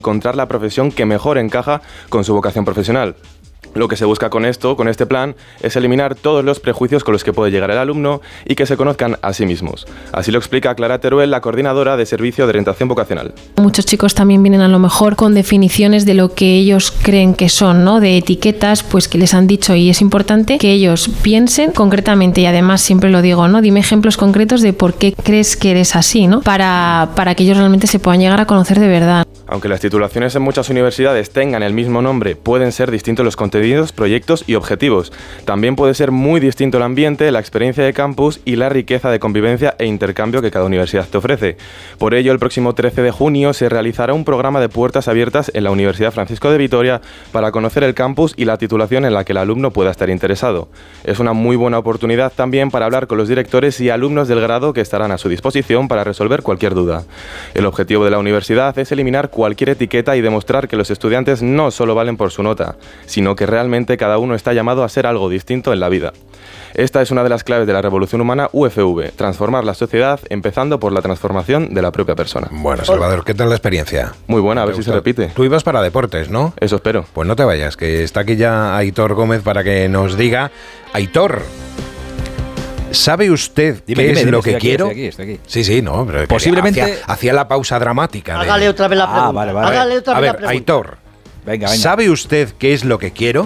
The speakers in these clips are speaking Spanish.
encontrar la profesión que mejor encaja con su vocación profesional. Lo que se busca con este plan, es eliminar todos los prejuicios con los que puede llegar el alumno y que se conozcan a sí mismos. Así lo explica Clara Teruel, la coordinadora de Servicio de Orientación Vocacional. Muchos chicos también vienen a lo mejor con definiciones de lo que ellos creen que son, ¿no? De etiquetas, pues que les han dicho, y es importante que ellos piensen concretamente, y además siempre lo digo, ¿no? Dime ejemplos concretos de por qué crees que eres así, ¿no? Para que ellos realmente se puedan llegar a conocer de verdad. Aunque las titulaciones en muchas universidades tengan el mismo nombre, pueden ser distintos los contenidos, proyectos y objetivos. También puede ser muy distinto el ambiente, la experiencia de campus y la riqueza de convivencia e intercambio que cada universidad te ofrece. Por ello, el próximo 13 de junio se realizará un programa de puertas abiertas en la Universidad Francisco de Vitoria para conocer el campus y la titulación en la que el alumno pueda estar interesado. Es una muy buena oportunidad también para hablar con los directores y alumnos del grado que estarán a su disposición para resolver cualquier duda. El objetivo de la universidad es eliminar cualquier etiqueta y demostrar que los estudiantes no solo valen por su nota, sino que realmente cada uno está llamado a ser algo distinto en la vida. Esta es una de las claves de la revolución humana UFV, transformar la sociedad empezando por la transformación de la propia persona. Bueno, Salvador, ¿qué tal la experiencia? Muy buena, a ver si se repite. Tú ibas para deportes, ¿no? Eso espero. Pues no te vayas, que está aquí ya Aitor Gómez para que nos diga. Aitor, ¿sabe usted qué es lo que quiero? Estoy aquí. Sí, no, pero posiblemente hacía la pausa dramática. Hágale otra vez la pregunta. Vale. Hágale otra vez la pregunta. Aitor, venga. ¿sabe usted qué es lo que quiero?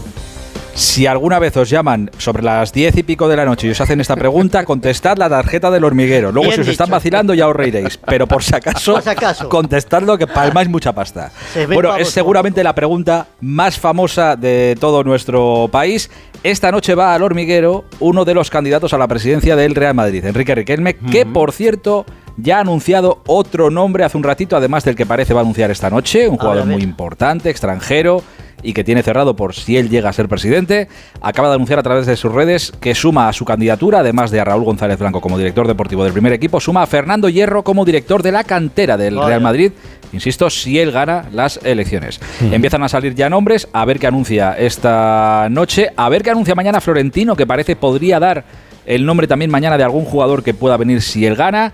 Si alguna vez os llaman sobre las 10 y pico de la noche y os hacen esta pregunta, contestad la tarjeta del hormiguero. Luego, si os están vacilando, ya os reiréis. Pero por si acaso, contestadlo, que palmáis mucha pasta. Bueno, es seguramente la pregunta más famosa de todo nuestro país. Esta noche va al hormiguero uno de los candidatos a la presidencia del Real Madrid, Enrique Riquelme, que, por cierto, ya ha anunciado otro nombre hace un ratito, además del que parece va a anunciar esta noche, un jugador muy importante, extranjero, y que tiene cerrado por si él llega a ser presidente. Acaba de anunciar a través de sus redes que suma a su candidatura, además de a Raúl González Blanco como director deportivo del primer equipo, suma a Fernando Hierro como director de la cantera del Real Madrid, insisto, si él gana las elecciones. Empiezan a salir ya nombres, a ver qué anuncia esta noche, a ver qué anuncia mañana Florentino, que parece podría dar el nombre también mañana de algún jugador que pueda venir si él gana.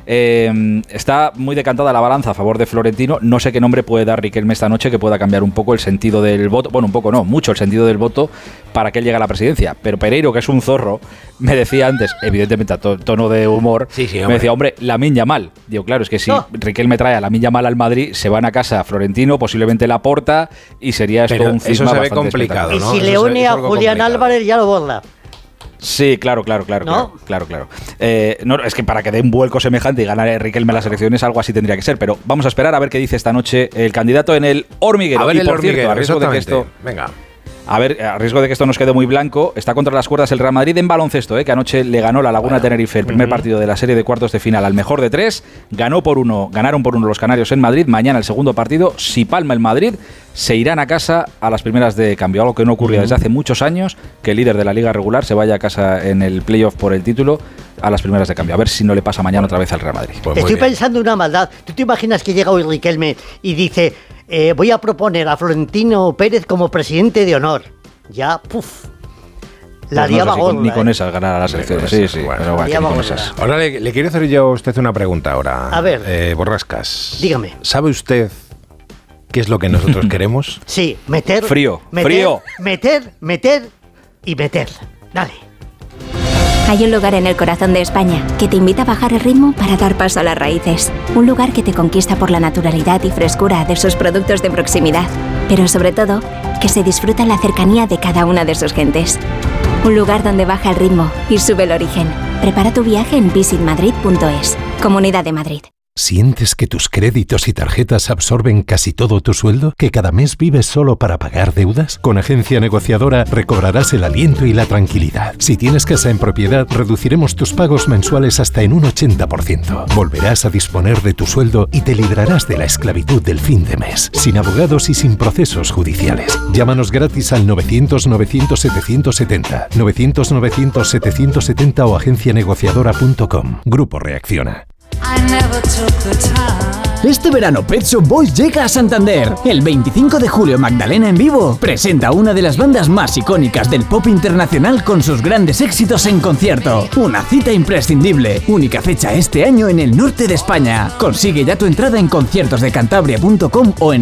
Está muy decantada la balanza a favor de Florentino. No sé qué nombre puede dar Riquelme esta noche que pueda cambiar un poco el sentido del voto. Bueno, un poco no, mucho el sentido del voto para que él llegue a la presidencia. Pero Pereiro, que es un zorro, me decía antes, evidentemente a tono de humor, me decía, hombre, Lamine Yamal. Digo, claro, es que si Riquelme trae a Lamine Yamal al Madrid, se van a casa Florentino, posiblemente Laporta, y sería esto un cisma eso se ve complicado, ¿no? Y si le une a Julián Álvarez, ya lo borda. Sí, claro. ¿No? Claro. No, es que para que dé un vuelco semejante y ganar Riquelme las elecciones, algo así tendría que ser. Pero vamos a esperar a ver qué dice esta noche el candidato en el hormiguero. A ver, y por cierto, a riesgo de que esto... Venga. A ver, a riesgo de que esto nos quede muy blanco, está contra las cuerdas el Real Madrid en baloncesto, que anoche le ganó la Laguna Tenerife el primer partido de la serie de cuartos de final al mejor de tres, ganaron por uno los canarios en Madrid. Mañana el segundo partido, si palma el Madrid, se irán a casa a las primeras de cambio, algo que no ocurría desde hace muchos años, que el líder de la liga regular se vaya a casa en el playoff por el título a las primeras de cambio. A ver si no le pasa mañana otra vez al Real Madrid. Pues estoy pensando una maldad. ¿Tú te imaginas que llega hoy Riquelme y dice, voy a proponer a Florentino Pérez como presidente de honor? Ya, la liaba gorda. Ni con esas ganar las elecciones. Sí. Bueno, con esas. Ahora le quiero hacer yo a usted una pregunta ahora. A ver. Borrascas. Dígame. ¿Sabe usted qué es lo que nosotros queremos? Sí, meter. Frío. Meter y meter. Dale. Hay un lugar en el corazón de España que te invita a bajar el ritmo para dar paso a las raíces. Un lugar que te conquista por la naturalidad y frescura de sus productos de proximidad. Pero sobre todo, que se disfruta la cercanía de cada una de sus gentes. Un lugar donde baja el ritmo y sube el origen. Prepara tu viaje en visitmadrid.es. Comunidad de Madrid. ¿Sientes que tus créditos y tarjetas absorben casi todo tu sueldo? ¿Que cada mes vives solo para pagar deudas? Con Agencia Negociadora recobrarás el aliento y la tranquilidad. Si tienes casa en propiedad, reduciremos tus pagos mensuales hasta en un 80%. Volverás a disponer de tu sueldo y te librarás de la esclavitud del fin de mes, sin abogados y sin procesos judiciales. Llámanos gratis al 900-900-770, 900-900-770 o agencianegociadora.com. Grupo Reacciona. Este verano Pet Shop Boys llega a Santander. El 25 de julio Magdalena en vivo presenta una de las bandas más icónicas del pop internacional con sus grandes éxitos en concierto. Una cita imprescindible, única fecha este año en el norte de España. Consigue ya tu entrada en conciertosdecantabria.com o en